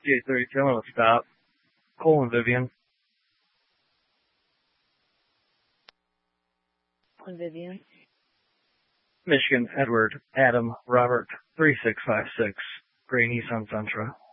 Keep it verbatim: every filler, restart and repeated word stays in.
fifty-eight thirty-two, I'm going to stop. Colin Vivian. Colin Vivian. Michigan Edward Adam Robert three six five six. Gray Nissan Sentra.